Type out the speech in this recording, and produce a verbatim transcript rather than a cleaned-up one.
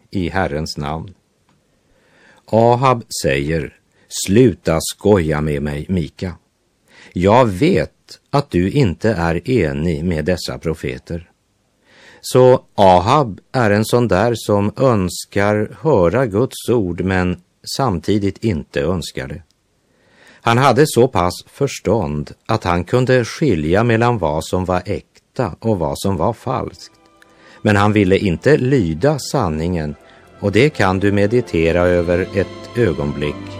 i Herrens namn. Ahab säger: sluta skoja med mig, Mika. Jag vet att du inte är enig med dessa profeter. Så Ahab är en sån där som önskar höra Guds ord men samtidigt inte önskar det. Han hade så pass förstånd att han kunde skilja mellan vad som var äkta och vad som var falskt. Men han ville inte lyda sanningen, och det kan du meditera över ett ögonblick